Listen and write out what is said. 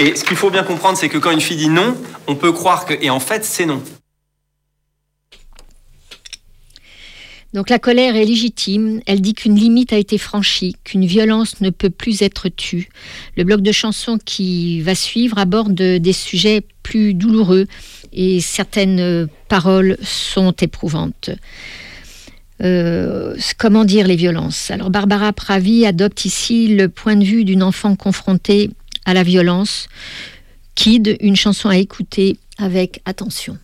Et ce qu'il faut bien comprendre, c'est que quand une fille dit non, on peut croire que... Et en fait, c'est non. Donc la colère est légitime, elle dit qu'une limite a été franchie, qu'une violence ne peut plus être tue. Le bloc de chansons qui va suivre aborde des sujets plus douloureux et certaines paroles sont éprouvantes. Comment dire les violences ? Alors Barbara Pravi adopte ici le point de vue d'une enfant confrontée à la violence. Kid, une chanson à écouter avec attention.